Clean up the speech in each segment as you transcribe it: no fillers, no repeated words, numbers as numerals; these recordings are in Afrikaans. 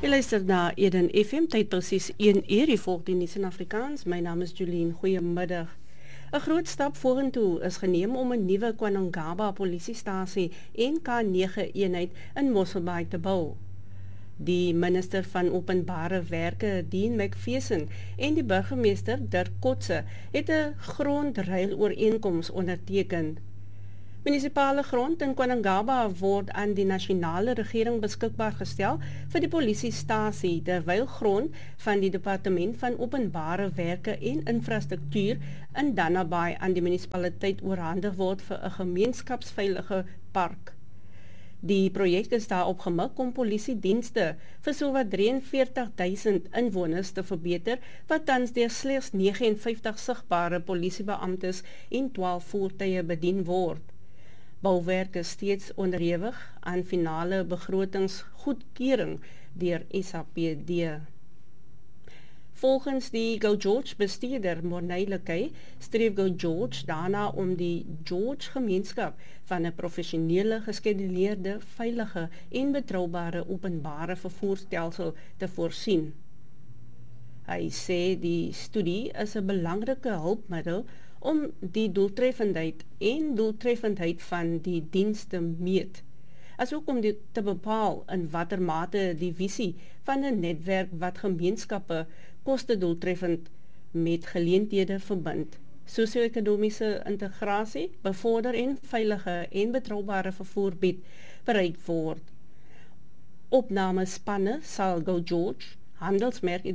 Jy luister na Eden FM, tyd presies 1 uur, die volg die nuus in Afrikaans. My naam is Jolien, goeiemiddag. 'n Groot stap vorentoe is geneem om 'n nuwe Kwanongaba polisiestasie en K9 eenheid in Mosselbaai te bou. Die minister van Openbare Werke, Dean McPherson, en die burgemeester, Dirk Kotse, het 'n grondruilooreenkoms onderteken. Munisipale grond in Kwanongaba word aan die nasionale regering beskikbaar gestel vir die polisiestasie, terwyl grond van die departement van Openbare Werke en Infrastruktuur in Danabaai aan die munisipaliteit oorhandig word vir 'n gemeenskapsveilige park. Die projek is daarop gemik om polisiedienste vir sowat 43,000 inwoners te verbeter, wat tans deur slegs 59 sigbare polisiebeamptes en 12 voertuie bedien word. Bouwerk is steeds onderhewig aan finale begrotingsgoedkeuring deur SAPD. Volgens die Go George bestuurder Morney Lekay streef Go George daarna om die George gemeenskap van 'n professionele, geskeduleerde, veilige en betroubare openbare vervoerstelsel te voorsien. Hy sê die studie is 'n belangrike hulpmiddel om die doeltreffendheid van die diens te meet, asook om te bepaal in watter mate die visie van 'n netwerk wat gemeenskappe kostedoeltreffend met geleenthede verbind, sosio-ekonomiese integrasie, bevorder en veilige en betroubare vervoer bied, bereik word. Opnamespanne sal Go George handelsmerk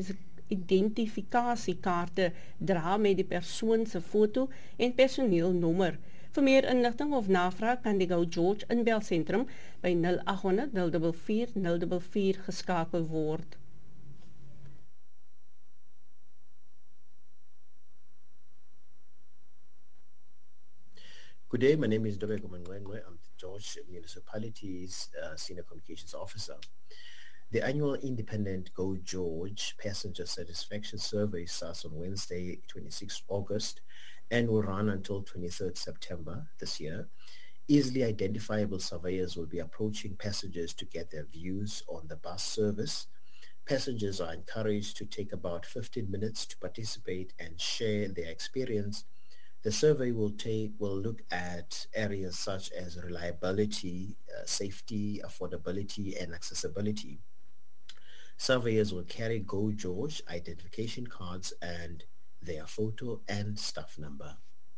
identifikasiekaarte dra met die persoon se foto en personeelnommer. Vir meer inligting of navraag kan die Go George inbelsentrum by 0800 044 044 geskakel word. Good day, my name is Dobeko Manwenwe. I'm the George Municipality's Senior Communications Officer. The annual independent Go George Passenger Satisfaction Survey starts on Wednesday, 26 August, and will run until 23rd September this year. Easily identifiable surveyors will be approaching passengers to get their views on the bus service. Passengers are encouraged to take about 15 minutes to participate and share their experience. The survey will look at areas such as reliability, safety, affordability, and accessibility. Surveyors will carry Go George identification cards and their photo and staff number.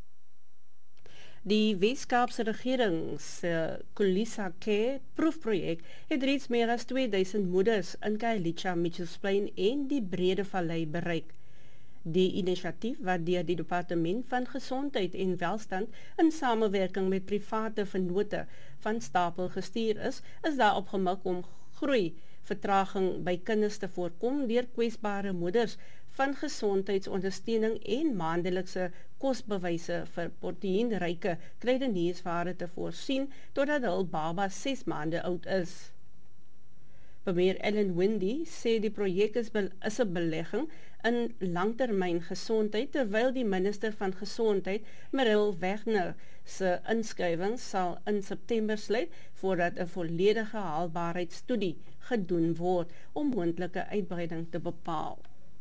Die Weskaapse regering se Khulisa Care proefprojek het reeds meer as 2000 moeders in Khayelitsha, Mitchells Plain en die Breede Vallei bereik. Die inisiatief wat deur die Departement van Gesondheid en Welstand in samewerking met private vennote van stapel gestuur is daarop gemik om vertraging by kinders te voorkom deur kwesbare moeders van gesondheidsondersteuning en maandelikse kosbewyse vir proteïenryke kruideniersware te voorsien totdat hul baba 6 maande oud is. Premier Ellen Wendy sê die projek is 'n belegging in langtermyn gesondheid, terwyl die minister van Gesondheid, Merrill Wegner, se inskrywing sal in September sluit voordat 'n volledige haalbaarheidsstudie gedoen word om moontlike uitbreiding te bepaal.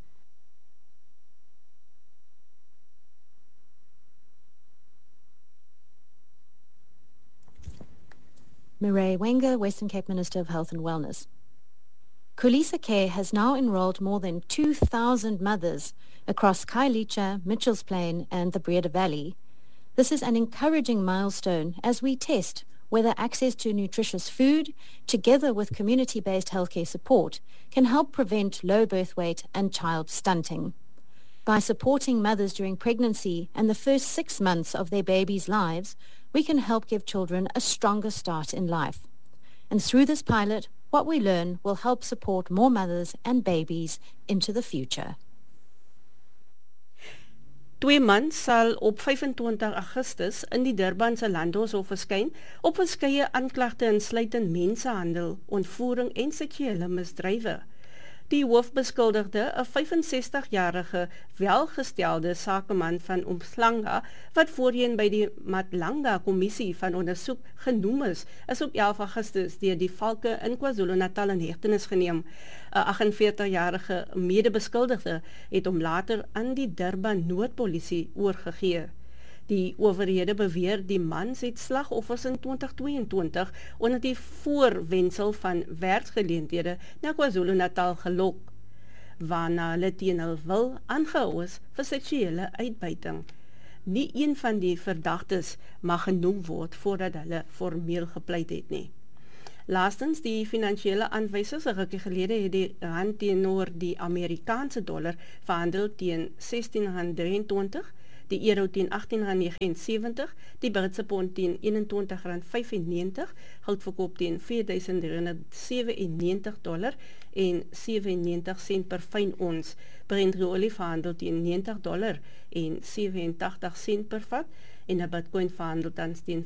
Mireille Wenger, Western Cape Minister of Health and Wellness. Khulisa Care has now enrolled more than 2,000 mothers across Khayelitsha, Mitchells Plain and the Breede Valley. This is an encouraging milestone as we test whether access to nutritious food, together with community-based healthcare support, can help prevent low birth weight and child stunting. By supporting mothers during pregnancy and the first 6 months of their babies' lives, we can help give children a stronger start in life. And through this pilot, what we learn will help support more mothers and babies into the future. 2 mans sal op 25 Augustus in die Durbanse Landhoshof verskyn op verskeie aanklagte insluitend mensenhandel, ontvoering en seksuele misdrywe. Die hoofbeskuldigde, 'n 65-jarige welgestelde sakeman van Umhlanga, wat voorheen by die Matlanga-kommissie van ondersoek genoem is op 11 Augustus deur die valke in KwaZulu-Natal in hegtenis geneem. 'n 48-jarige medebeskuldigde het hom later aan die Durban Noordpolisie oorgegee. Die owerhede beweer die man het slagoffers in 2022 onder die voorwendsel van werksgeleenthede na KwaZulu-Natal gelok, waarna hulle teen hul wil aangehou is vir seksuele uitbuiting. Nie een van die verdagtes mag genoem word voordat hulle formeel gepleit het nie. Laastens, die finansiële aanwysers 'n rukkie gelede het die rand teenoor die Amerikaanse dollar verhandel teen R16.23, die euro teen R18.79, die Britse pond teen R21.95, goud verkoop teen $4,397 en 97 sent per fyn ons. Brent-olie verhandel teen $90 en 87 sent per vat en 'n Bitcoin verhandel tans teen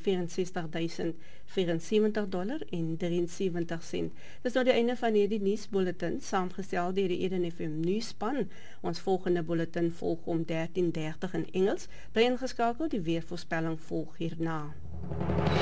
$64,074 en 73 sent. Dis nou die einde van hierdie nuusbulletin, saamgestel deur die Eden FM nuusspan. Ons volgende bulletin volg om 13:30 in Engels. Bly ingeskakel, die weervoorspelling volg hierna.